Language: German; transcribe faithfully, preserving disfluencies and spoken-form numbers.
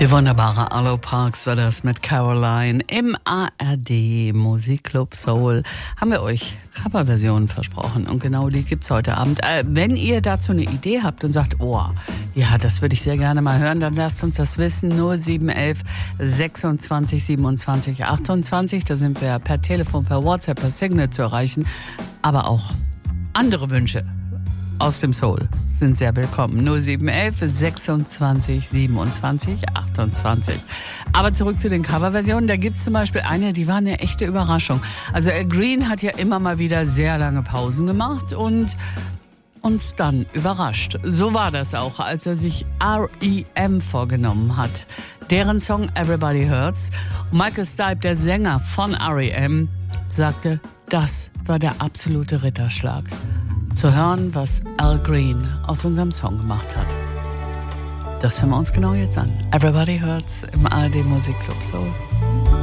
Die wunderbare Arlo Parks war das mit Caroline. Im A R D Musikclub Soul haben wir euch Coverversionen versprochen und genau die gibt's heute Abend. Äh, wenn ihr dazu eine Idee habt und sagt, oh, ja, das würde ich sehr gerne mal hören, dann lasst uns das wissen. null sieben eins eins sechsundzwanzig siebenundzwanzig achtundzwanzig, da sind wir per Telefon, per WhatsApp, per Signal zu erreichen, aber auch andere Wünsche aus dem Soul sind sehr willkommen. null sieben eins eins sechsundzwanzig siebenundzwanzig achtundzwanzig. Aber zurück zu den Coverversionen. Da gibt es zum Beispiel eine, die war eine echte Überraschung. Also Al Green hat ja immer mal wieder sehr lange Pausen gemacht und uns dann überrascht. So war das auch, als er sich R E M vorgenommen hat. Deren Song Everybody Hurts. Und Michael Stipe, der Sänger von R E M, sagte, das war der absolute Ritterschlag. Zu hören, was Al Green aus unserem Song gemacht hat. Das hören wir uns genau jetzt an. Everybody Hurts im A R D Musikclub Soul.